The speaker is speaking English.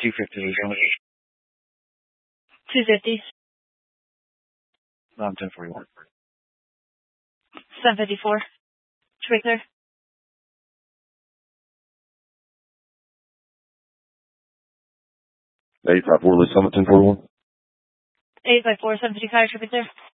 250. How much? 250. 1041. 754. Trigger. 854, Lee Summit 1041. 854, 755, Trigger.